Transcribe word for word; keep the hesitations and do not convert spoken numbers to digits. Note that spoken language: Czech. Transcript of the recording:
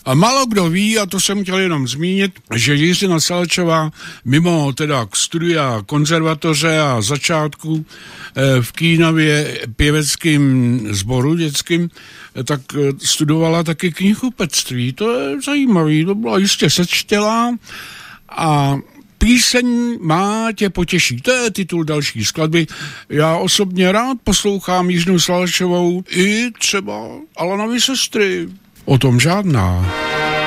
A málo kdo ví, a to jsem chtěl jenom zmínit, že Jiřina Salačová mimo teda studia konzervatoře a začátku v Kínově pěveckým sboru dětským, tak studovala taky knihkupectví. To je zajímavý, to byla jistě sečtělá a píseň Má tě potěší. To je titul další skladby. Já osobně rád poslouchám Jiřinu Salačovou i třeba Alanovy sestry. O tom žádná.